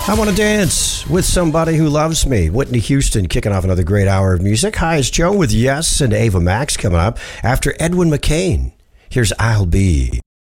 I want to dance with somebody who loves me. Whitney Houston kicking off another great hour of music. Hi, it's Joe with Yes and Ava Max coming up after Edwin McCain. Here's I'll Be.